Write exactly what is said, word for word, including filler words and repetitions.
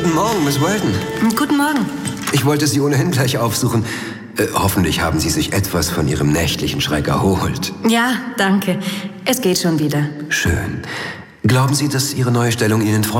Guten Morgen, Miss Weldon. Guten Morgen. Ich wollte Sie ohnehin gleich aufsuchen. Äh, hoffentlich haben Sie sich etwas von Ihrem nächtlichen Schreck erholt. Ja, danke. Es geht schon wieder. Schön. Glauben Sie, dass Ihre neue Stellung Ihnen Freude